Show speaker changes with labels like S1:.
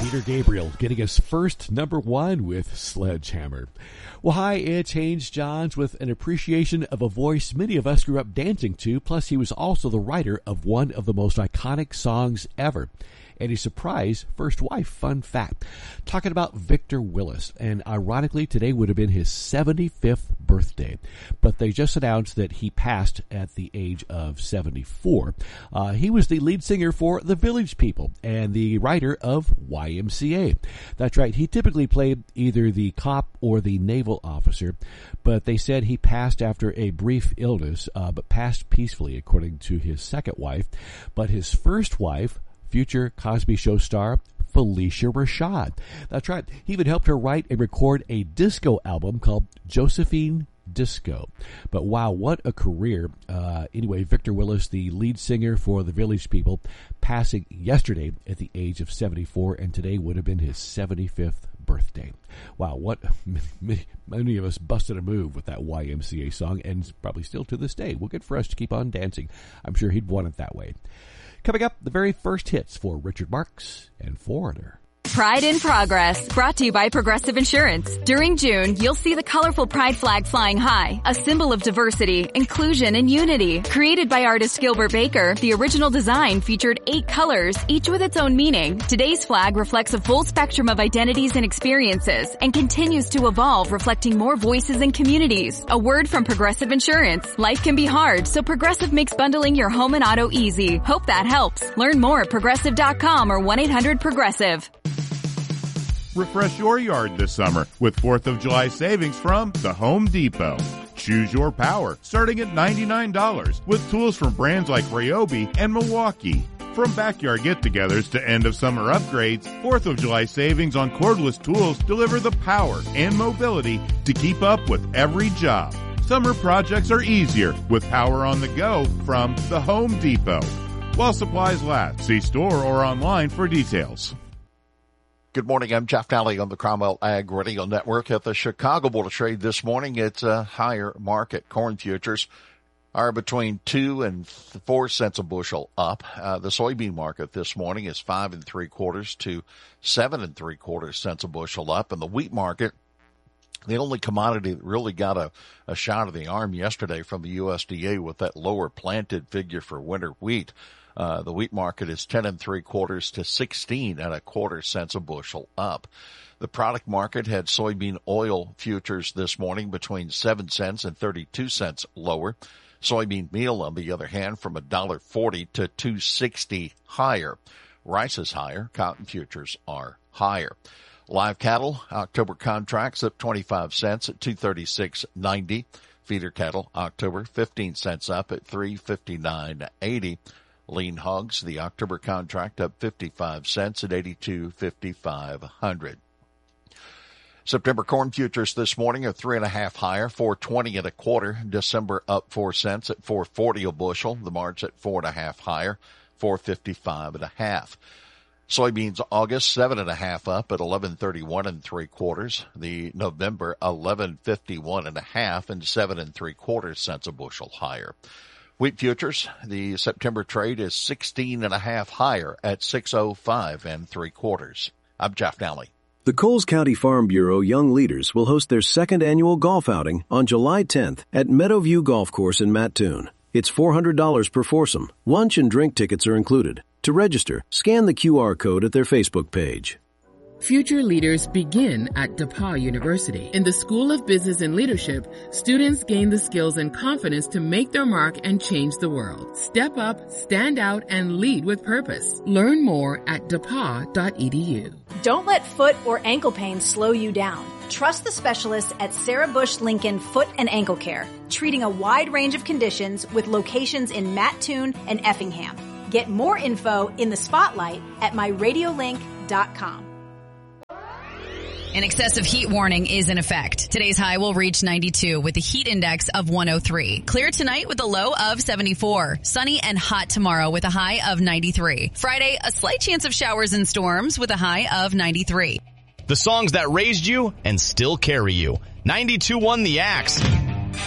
S1: Peter Gabriel getting his first #1 with Sledgehammer. Well, hi, it's Haynes Johns with an appreciation of a voice many of us grew up dancing to, plus he was also the writer of one of the most iconic songs ever. And he surprised first wife. Fun fact. Talking about Victor Willis. And ironically, today would have been his 75th birthday. But they just announced that he passed at the age of 74. He was the lead singer for The Village People and the writer of YMCA. That's right. He typically played either the cop or the naval officer. But they said he passed after a brief illness, but passed peacefully, according to his second wife. But his first wife, future Cosby Show star Phylicia Rashad. That's right. He even helped her write and record a disco album called Josephine Disco. But wow, what a career. Anyway, Victor Willis, the lead singer for The Village People, passing yesterday at the age of 74, and today would have been his 75th birthday. Wow, what many of us busted a move with that YMCA song, and probably still to this day. Well, good for us to keep on dancing. I'm sure he'd want it that way. Coming up, the very first hits for Richard Marx and Foreigner.
S2: Pride in Progress, brought to you by Progressive Insurance. During June, you'll see the colorful pride flag flying high, a symbol of diversity, inclusion, and unity. Created by artist Gilbert Baker, the original design featured 8 colors, each with its own meaning. Today's flag reflects a full spectrum of identities and experiences and continues to evolve, reflecting more voices and communities. A word from Progressive Insurance. Life can be hard, so Progressive makes bundling your home and auto easy. Hope that helps. Learn more at Progressive.com or 1-800-PROGRESSIVE.
S3: Refresh your yard this summer with 4th of July savings from the Home Depot. Choose your power, starting at $99, with tools from brands like Ryobi and Milwaukee. From backyard get-togethers to end-of-summer upgrades, 4th of July savings on cordless tools deliver the power and mobility to keep up with every job. Summer projects are easier with power on the go from the Home Depot. While supplies last, see store or online for details.
S4: Good morning. I'm Jeff Nally on the Cromwell Ag Radio Network. At the Chicago Board of Trade this morning, it's a higher market. Corn futures are between 2 and 4 cents a bushel up. The soybean market this morning is 5 3/4 to 7 3/4 cents a bushel up. And the wheat market, the only commodity that really got a shot of the arm yesterday from the USDA with that lower planted figure for winter wheat. The wheat market is 10 3/4 to 16 1/4 cents a bushel up. The product market had soybean oil futures this morning between 7 cents and 32 cents lower. Soybean meal, on the other hand, from $1.40 to $2.60 higher. Rice is higher. Cotton futures are higher. Live cattle, October contracts up 25 cents at $236.90. Feeder cattle, October 15 cents up at $359.80. Lean hogs, the October contract up 55 cents at $82.55. September corn futures this morning are 3.5 higher, $4.20 1/4. December up 4 cents at $4.40 a bushel. The March at 4.5 higher, $4.55 1/2. Soybeans August 7.5 up at 11.31 3/4. The November 11.51 1/2 and 7 3/4 cents a bushel higher. Wheat futures, the September trade is 16.5 higher at 6.05 3/4. I'm Jeff Nally.
S5: The Coles County Farm Bureau Young Leaders will host their second annual golf outing on July 10th at Meadowview Golf Course in Mattoon. It's $400 per foursome. Lunch and drink tickets are included. To register, scan the QR code at their Facebook page.
S6: Future leaders begin at DePauw University. In the School of Business and Leadership, students gain the skills and confidence to make their mark and change the world. Step up, stand out, and lead with purpose. Learn more at depaw.edu.
S7: Don't let foot or ankle pain slow you down. Trust the specialists at Sarah Bush Lincoln Foot and Ankle Care, treating a wide range of conditions with locations in Mattoon and Effingham. Get more info in the spotlight at myradiolink.com.
S8: An excessive heat warning is in effect. Today's high will reach 92 with a heat index of 103. Clear tonight with a low of 74. Sunny and hot tomorrow with a high of 93. Friday, a slight chance of showers and storms with a high of 93.
S9: The songs that raised you and still carry you. 92.1 The Axe.